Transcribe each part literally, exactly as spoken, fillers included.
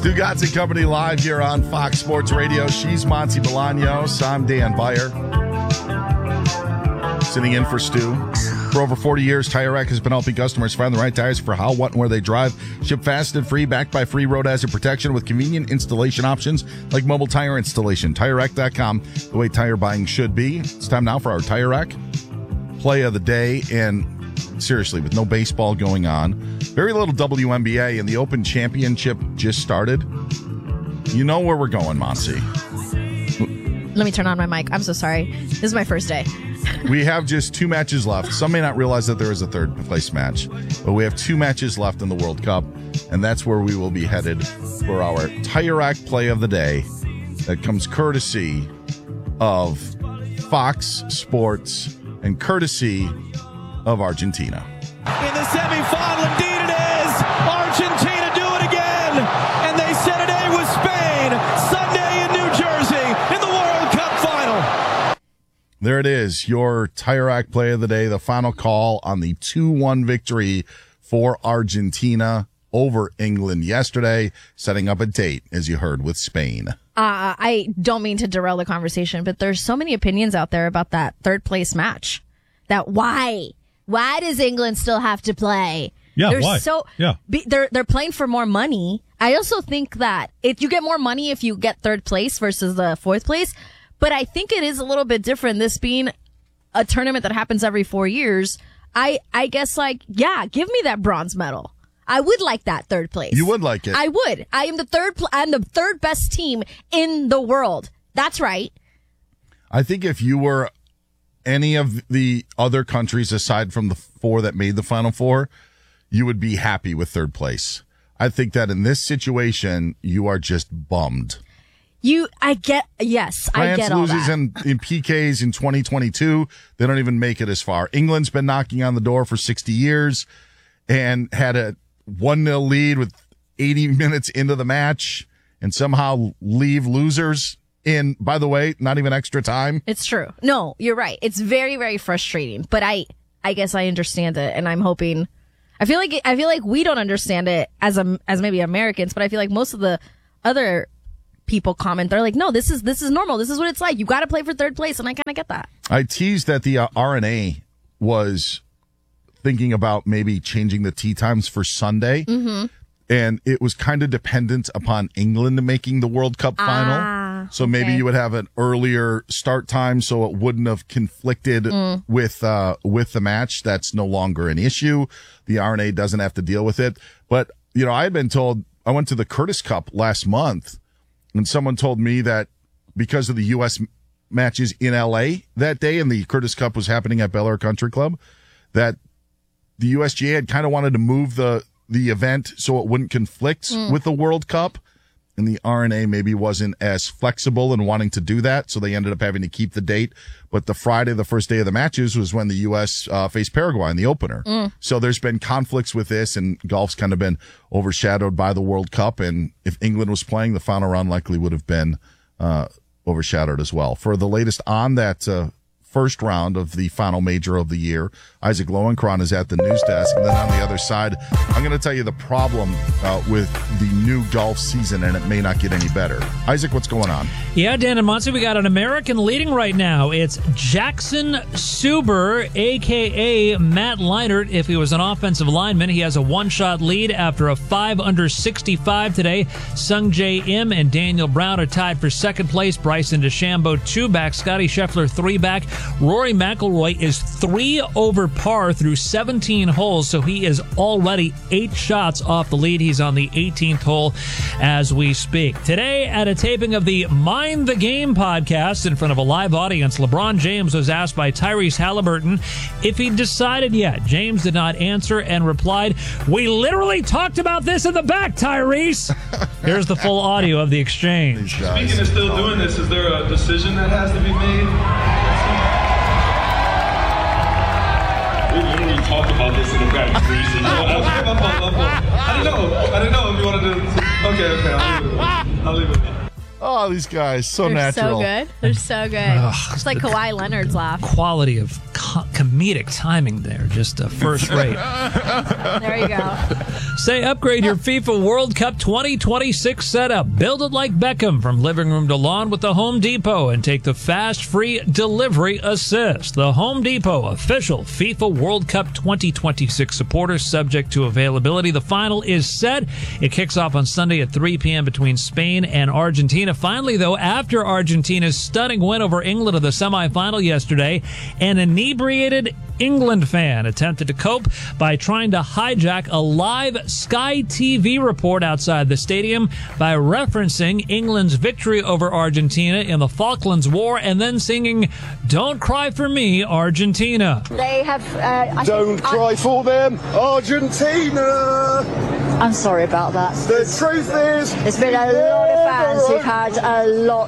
Stugotz and Company live here on Fox Sports Radio. She's Monty Bolaños. I'm Dan Beyer. Sitting in for Stu. For over forty years, Tire Rack has been helping customers find the right tires for how, what, and where they drive. Ship fast and free, backed by free road hazard protection with convenient installation options like mobile tire installation. Tire Rack dot com, the way tire buying should be. It's time now for our Tire Rack play of the day. And seriously, with no baseball going on, very little W N B A, and the Open Championship just started. You know where we're going, Monty. Let me turn on my mic. I'm so sorry. This is my first day. We have just two matches left. Some may not realize that there is a third place match, but we have two matches left in the World Cup, and that's where we will be headed for our Tire Rack play of the day that comes courtesy of Fox Sports and courtesy of Argentina. In the semifinal, indeed it is. Argentina do it again, and they set it a with Spain Sunday in New Jersey in the World Cup final. There it is, your Tire Rack play of the day, the final call on the two one victory for Argentina over England yesterday, setting up a date, as you heard, with Spain. Uh, I don't mean to derail the conversation, but there's so many opinions out there about that third place match. That why? Why does England still have to play? Yeah, they're why? So, yeah. Be, they're they're playing for more money. I also think that if you get more money if you get third place versus the fourth place, but I think it is a little bit different. This being a tournament that happens every four years, I I guess like yeah, give me that bronze medal. I would like that third place. You would like it. I would. I am the third. Pl- I'm the third best team in the world. That's right. I think if you were any of the other countries aside from the four that made the Final Four, you would be happy with third place. I think that in this situation, you are just bummed. You, I get, yes, France I get all loses that. in, in P Ks in twenty twenty-two. They don't even make it as far. England's been knocking on the door for sixty years and had a one nil lead with eighty minutes into the match and somehow leave losers in, by the way, not even extra time. It's true. No, you're right. It's very, very frustrating, but I, I guess I understand it, and I'm hoping, I feel like, I feel like we don't understand it as a, as maybe Americans, but I feel like most of the other people comment, they're like, no, this is, this is normal. This is what it's like. You got to play for third place, and I kind of get that. I teased that the uh, R N A was thinking about maybe changing the tee times for Sunday. Mm-hmm. And it was kind of dependent upon England making the World Cup final. Ah, so maybe okay. you would have an earlier start time so it wouldn't have conflicted Mm. with uh with the match. That's no longer an issue. The R N A doesn't have to deal with it. But, you know, I had been told, I went to the Curtis Cup last month, and someone told me that because of the U S matches in L A that day, and the Curtis Cup was happening at Bel Air Country Club, that the U S G A had kind of wanted to move the the event so it wouldn't conflict mm. with the World Cup, and the R N A maybe wasn't as flexible in wanting to do that, so they ended up having to keep the date. But the Friday, the first day of the matches, was when the U S uh, faced Paraguay in the opener. Mm. So there's been conflicts with this, and golf's kind of been overshadowed by the World Cup, and if England was playing, the final round likely would have been uh overshadowed as well. For the latest on that uh, first round of the final major of the year, Isaac Lowenkron is at the news desk. And then on the other side, I'm going to tell you the problem uh, with the new golf season, and it may not get any better. Isaac, what's going on? Yeah, Dan and Monty, we got an American leading right now. It's Jackson Suber, a k a. Matt Leinart. If he was an offensive lineman, he has a one-shot lead after a five under sixty-five today. Sung J M and Daniel Brown are tied for second place. Bryson DeChambeau, two back. Scotty Scheffler, three back. Rory McIlroy is three over par through seventeen holes, so he is already eight shots off the lead. He's on the eighteenth hole as we speak. Today, at a taping of the Mind the Game podcast in front of a live audience, LeBron James was asked by Tyrese Halliburton if he decided yet. James did not answer and replied, "We literally talked about this in the back, Tyrese." Here's the full audio of the exchange. Speaking of still doing this, is there a decision that has to be made? We literally talked about this in the back. Tyrese. I didn't know. I didn't know if you wanted to. Okay, okay. I'll leave it. I'll leave it. Oh, these guys, so They're natural. so good. They're so good. Ugh, it's like Kawhi Leonard's laugh. Quality of co- comedic timing there, just uh, first rate. There you go. Say upgrade your FIFA World Cup twenty twenty-six setup. Build it like Beckham from living room to lawn with the Home Depot and take the fast, free delivery assist. The Home Depot, official FIFA World Cup twenty twenty-six supporter, subject to availability. The final is set. It kicks off on Sunday at three p.m. between Spain and Argentina. Finally, though, after Argentina's stunning win over England in the semifinal yesterday, an inebriated England fan attempted to cope by trying to hijack a live Sky T V report outside the stadium by referencing England's victory over Argentina in the Falklands War and then singing, "Don't cry for me, Argentina." They have... Uh, I Don't think, cry I, for them, Argentina! I'm sorry about that. The truth is... There's been a lot of fans who've had a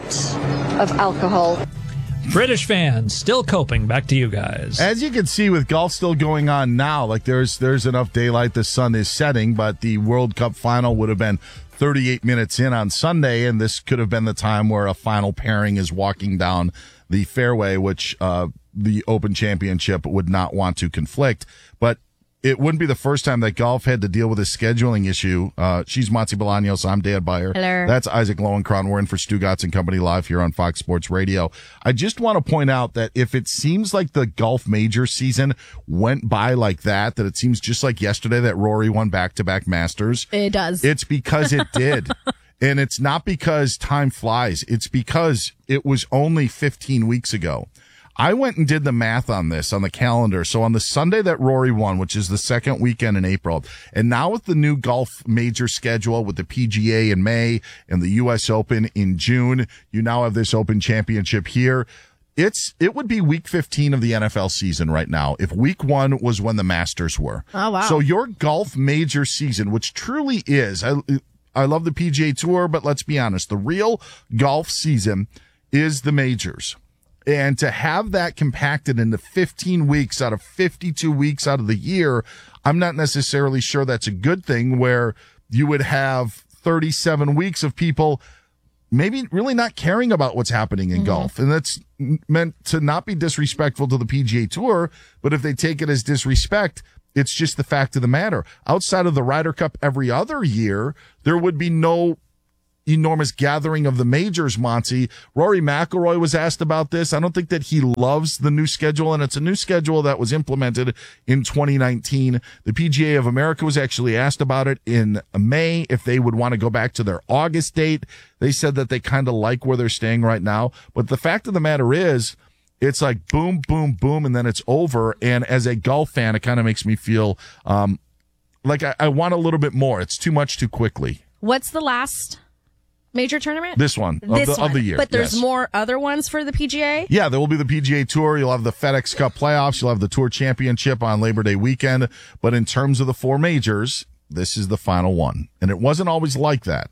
lot of alcohol. British fans still coping. Back to you guys. As you can see, with golf still going on now, like there's there's enough daylight, the sun is setting, but the World Cup final would have been thirty-eight minutes in on Sunday, and this could have been the time where a final pairing is walking down the fairway, which uh, the Open Championship would not want to conflict. But it wouldn't be the first time that golf had to deal with a scheduling issue. Uh, she's Monty Bolaños. I'm Dan Beyer. Hello. That's Isaac Lowenkron. We're in for Stu Gatz and Company live here on Fox Sports Radio. I just want to point out that if it seems like the golf major season went by like that, that it seems just like yesterday that Rory won back-to-back Masters. It does. It's because it did. And it's not because time flies. It's because it was only fifteen weeks ago. I went and did the math on this on the calendar. So on the Sunday that Rory won, which is the second weekend in April, and now with the new golf major schedule with the P G A in May and the U S Open in June, you now have this Open Championship here. It's, it would be week fifteen of the N F L season right now if week one was when the Masters were. Oh, wow. So your golf major season, which truly is, I, I love the P G A Tour, but let's be honest, the real golf season is the majors. And to have that compacted into fifteen weeks out of fifty-two weeks out of the year, I'm not necessarily sure that's a good thing, where you would have thirty-seven weeks of people maybe really not caring about what's happening in mm-hmm. golf. And that's meant to not be disrespectful to the P G A Tour, but if they take it as disrespect, it's just the fact of the matter. Outside of the Ryder Cup every other year, there would be no enormous gathering of the majors, Monty. Rory McIlroy was asked about this. I don't think that he loves the new schedule, and it's a new schedule that was implemented in twenty nineteen. The P G A of America was actually asked about it in May, if they would want to go back to their August date. They said that they kind of like where they're staying right now. But the fact of the matter is, it's like boom, boom, boom, and then it's over. And as a golf fan, it kind of makes me feel um, like I, I want a little bit more. It's too much too quickly. What's the last major tournament? This one, of, this the, one. of the year. But there's yes. more other ones for the P G A? Yeah, there will be the P G A Tour. You'll have the FedEx Cup playoffs. You'll have the Tour Championship on Labor Day weekend. But in terms of the four majors, this is the final one. And it wasn't always like that.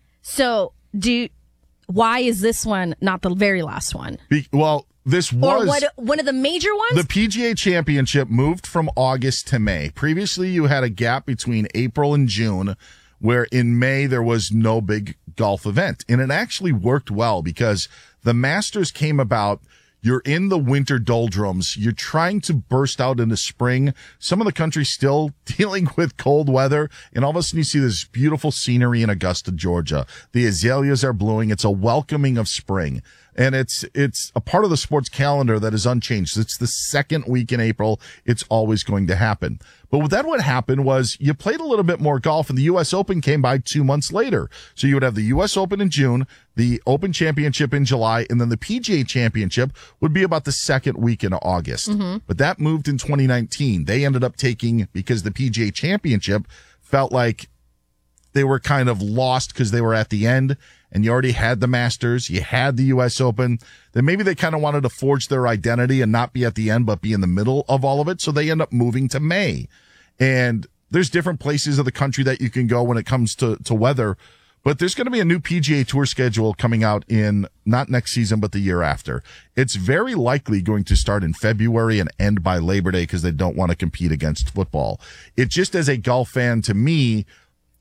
So, do you, why is this one not the very last one? Be, well, this was... Or what, one of the major ones? The P G A Championship moved from August to May. Previously, you had a gap between April and June, where in May there was no big golf event. And it actually worked well because the Masters came about. You're in the winter doldrums. You're trying to burst out into spring. Some of the country's still dealing with cold weather. And all of a sudden you see this beautiful scenery in Augusta, Georgia. The azaleas are blooming. It's a welcoming of spring. And it's, it's a part of the sports calendar that is unchanged. It's the second week in April. It's always going to happen. But with that, what happened was you played a little bit more golf, and the U S Open came by two months later. So you would have the U S Open in June, the Open Championship in July, and then the P G A Championship would be about the second week in August. Mm-hmm. But that moved in twenty nineteen. They ended up taking, because the P G A Championship felt like they were kind of lost because they were at the end, and you already had the Masters, you had the U S Open. Then maybe they kind of wanted to forge their identity and not be at the end, but be in the middle of all of it. So they end up moving to May. And there's different places of the country that you can go when it comes to, to weather. But there's going to be a new P G A Tour schedule coming out in not next season, but the year after. It's very likely going to start in February and end by Labor Day because they don't want to compete against football. It just, as a golf fan, to me,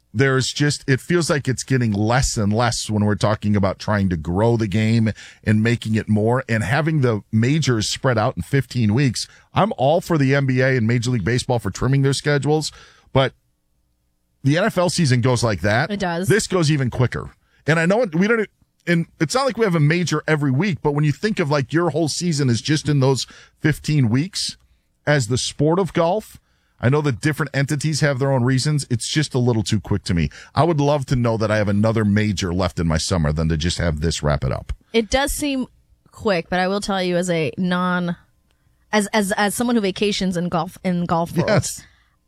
there's just, it feels like it's getting less and less when we're talking about trying to grow the game and making it more and having the majors spread out in fifteen weeks. I'm all for the N B A and Major League Baseball for trimming their schedules, but the N F L season goes like that. It does. This goes even quicker. And I know it, we don't, and it's not like we have a major every week, but when you think of like your whole season is just in those fifteen weeks as the sport of golf, I know that different entities have their own reasons. It's just a little too quick to me. I would love to know that I have another major left in my summer than to just have this wrap it up. It does seem quick, but I will tell you as a non, as, as, as someone who vacations in golf, in golf world, Yes.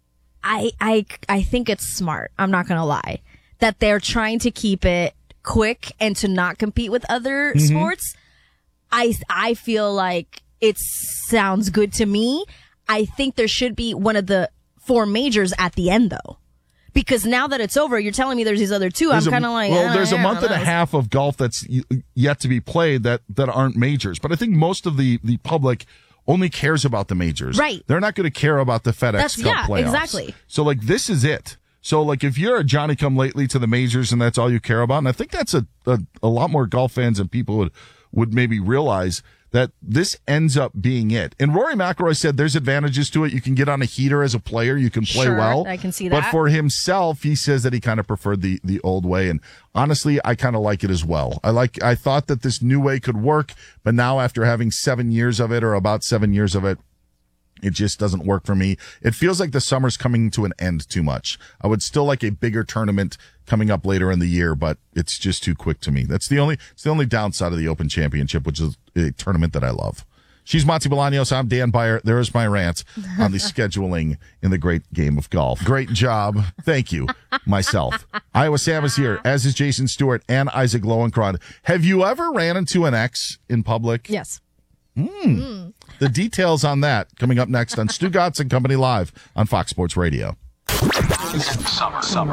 I, I, I think it's smart. I'm not going to lie that they're trying to keep it quick and to not compete with other Mm-hmm. sports. I, I feel like it sounds good to me. I think there should be one of the four majors at the end, though, because now that it's over, you're telling me there's these other two. There's I'm a- kind of like, well, oh, there's a yeah, month and a that was- half of golf that's y- yet to be played that, that aren't majors. But I think most of the, the public only cares about the majors. Right. They're not going to care about the FedEx That's- Cup yeah, playoffs. exactly. So like this is it. So like if you're a Johnny come lately to the majors and that's all you care about, and I think that's a, a, a lot more golf fans and people would, would maybe realize that this ends up being it. And Rory McIlroy said there's advantages to it. You can get on a heater as a player. You can play Sure, well. I can see But that. for himself, he says that he kind of preferred the, the old way. And honestly, I kind of like it as well. I like, I thought that this new way could work, but now after having seven years of it or about seven years of it, it just doesn't work for me. It feels like the summer's coming to an end too much. I would still like a bigger tournament coming up later in the year, but it's just too quick to me. That's the only, it's the only downside of the Open Championship, which is a tournament that I love. She's Monty Bolaños. I'm Dan Beyer. There is my rant on the scheduling in the great game of golf. Great job. Thank you. Myself. Iowa Sam is here, as is Jason Stewart and Isaac Lowenkron. Have you ever ran into an ex in public? Yes. The details on that coming up next on Stu Gatz and Company Live on Fox Sports Radio. Summer, summer.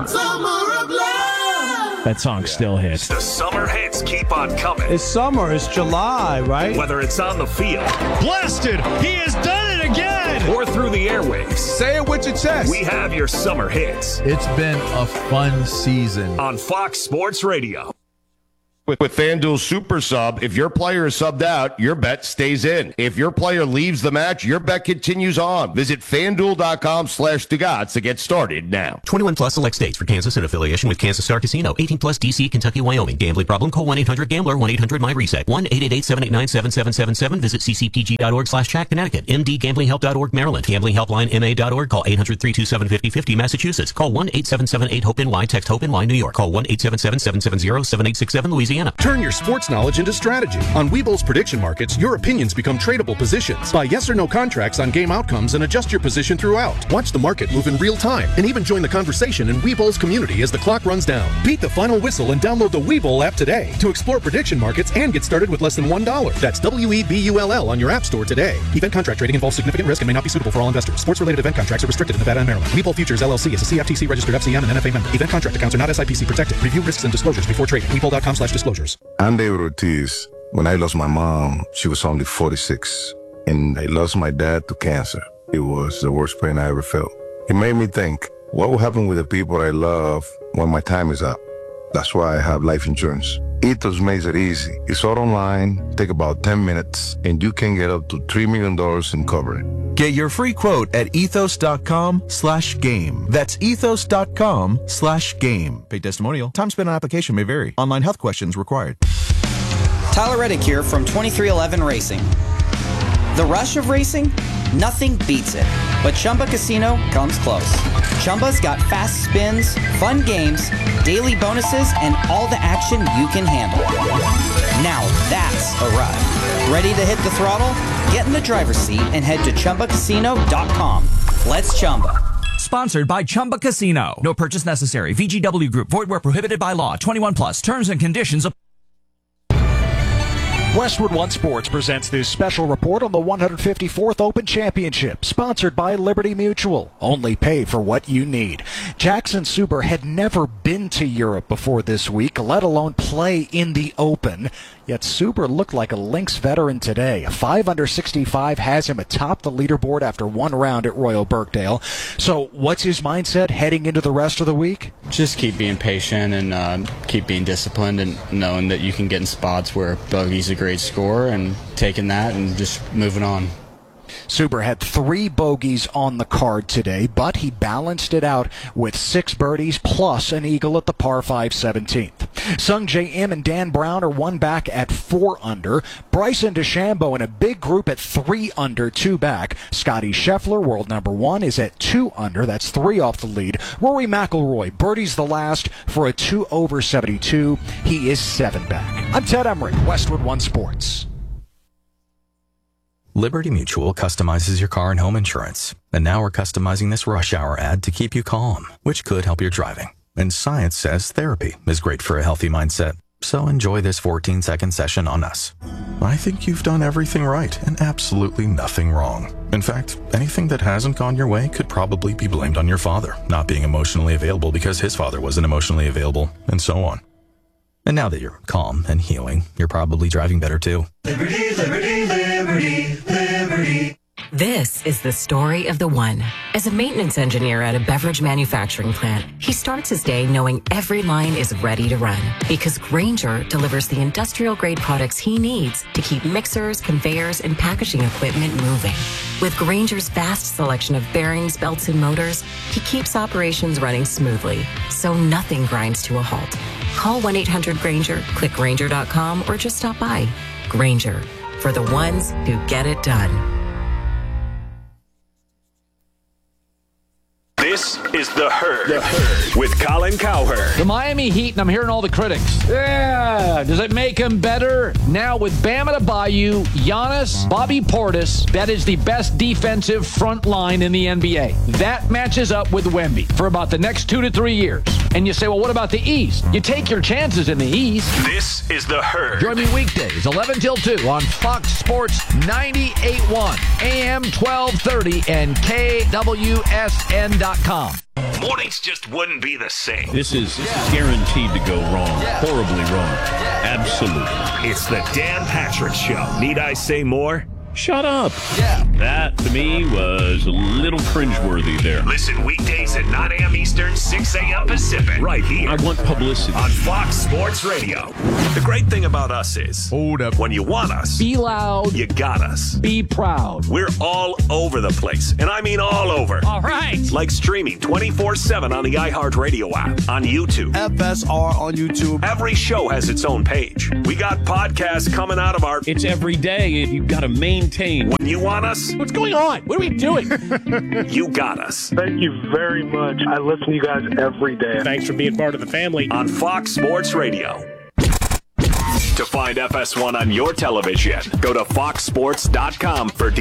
That song still hits. The summer hits keep on coming. It's summer. It's July, right? Whether it's on the field Blasted. He has done it again. or through the airwaves, Say it with your chest. we have your summer hits It's been a fun season. on Fox Sports Radio. With, with FanDuel Super Sub, if your player is subbed out, your bet stays in. If your player leaves the match, your bet continues on. Visit FanDuel.com slash Stugotz to get started now. twenty-one plus select states for Kansas in affiliation with Kansas Star Casino. eighteen plus D C, Kentucky, Wyoming. Gambling problem? Call one eight hundred gambler, one eight hundred my reset. one eight eight eight, seven eight nine, seven seven seven seven. Visit ccpg.org slash chat Connecticut. m d gambling help dot org Maryland. Gambling helpline M A dot org. Call eight hundred, three two seven, five oh five oh Massachusetts. Call one eight seven seven eight hope N Y. Text HOPE-N Y New York. Call one eight seven seven, seven seven zero, seven eight six seven Louisiana. Turn your sports knowledge into strategy. On Webull's prediction markets, your opinions become tradable positions. Buy yes or no contracts on game outcomes and adjust your position throughout. Watch the market move in real time and even join the conversation in Webull's community as the clock runs down. Beat the final whistle and download the Webull app today to explore prediction markets and get started with less than one dollar. That's W E B U L L on your app store today. Event contract trading involves significant risk and may not be suitable for all investors. Sports-related event contracts are restricted in Nevada and Maryland. Webull Futures L L C is a C F T C registered F C M and N F A member. Event contract accounts are not S I P C protected. Review risks and disclosures before trading. Webull.com slash disclosures. I'm David Ortiz. When I lost my mom, she was only forty-six, and I lost my dad to cancer. It was the worst pain I ever felt. It made me think, what will happen with the people I love when my time is up? That's why I have life insurance. Ethos makes it easy. It's all online, take about ten minutes, and you can get up to three million dollars in coverage. Get your free quote at ethos.com slash game. That's ethos.com slash game. Paid testimonial. Time spent on application may vary. Online health questions required. Tyler Reddick here from twenty-three eleven Racing. The rush of racing? Nothing beats it. But Chumba Casino comes close. Chumba's got fast spins, fun games, daily bonuses, and all the action you can handle. Now that's a ride. Ready to hit the throttle? Get in the driver's seat and head to Chumba Casino dot com. Let's Chumba. Sponsored by Chumba Casino. No purchase necessary. V G W Group. Void where prohibited by law. twenty-one plus. Terms and conditions apply. Westwood One Sports presents this special report on the one hundred fifty-fourth Open Championship, sponsored by Liberty Mutual. Only pay for what you need. Jackson Suber had never been to Europe before this week, let alone play in the Open. Yet Suber looked like a Lynx veteran today. five under sixty-five has him atop the leaderboard after one round at Royal Birkdale. So what's his mindset heading into the rest of the week? Just keep being patient and uh, keep being disciplined and knowing that you can get in spots where bogey's a great score and taking that and just moving on. Suber had three bogeys on the card today, but he balanced it out with six birdies plus an eagle at the par five seventeenth. Sung J M and Dan Brown are one back at four under. Bryson DeChambeau in a big group at three under, two back. Scotty Scheffler, world number one, is at two under. That's three off the lead. Rory McIlroy birdies the last for a two over seventy-two. He is seven back. I'm Ted Emmerich, Westwood One Sports. Liberty Mutual customizes your car and home insurance. And now we're customizing this rush hour ad to keep you calm, which could help your driving. And science says therapy is great for a healthy mindset. So enjoy this fourteen second session on us. I think you've done everything right and absolutely nothing wrong. In fact, anything that hasn't gone your way could probably be blamed on your father not being emotionally available because his father wasn't emotionally available, and so on. And now that you're calm and healing, you're probably driving better too. Liberty, liberty, liberty, liberty. This is the story of the one. As a maintenance engineer at a beverage manufacturing plant, he starts his day knowing every line is ready to run because Grainger delivers the industrial-grade products he needs to keep mixers, conveyors, and packaging equipment moving. With Grainger's vast selection of bearings, belts, and motors, he keeps operations running smoothly, so nothing grinds to a halt. Call one eight hundred Grainger, click Grainger dot com, or just stop by. Grainger, for the ones who get it done. This is The Herd, the Herd. With Colin Cowherd. The Miami Heat, and I'm hearing all the critics. Yeah, does it make them better? Now with Bam Adebayo, Giannis, Bobby Portis, that is the best defensive front line in the N B A. That matches up with Wemby for about the next two to three years. And you say, well, what about the East? You take your chances in the East. This is The Herd. Join me weekdays, eleven till two on Fox Sports ninety-eight point one, A M twelve thirty, and K W S N dot com. Mornings just wouldn't be the same. This is guaranteed to go wrong. Horribly wrong. Absolutely. It's the Dan Patrick Show. Need I say more? Shut up. Yeah. That, to me, was a little cringeworthy there. Listen weekdays at nine a.m. Eastern, six a.m. Pacific. Right here. I want publicity. On Fox Sports Radio. The great thing about us is, hold up. When you want us, be loud. You got us. Be proud. We're all over the place. And I mean all over. All right. Like streaming twenty-four seven on the iHeartRadio app, on YouTube. F S R on YouTube. Every show has its own page. We got podcasts coming out of our... It's every day, and you've got to maintain. When you want us, what's going on? What are we doing? You got us. Thank you very much. I listen to you guys every day. Thanks for being part of the family. On Fox Sports Radio. To find F S one on your television, go to fox sports dot com for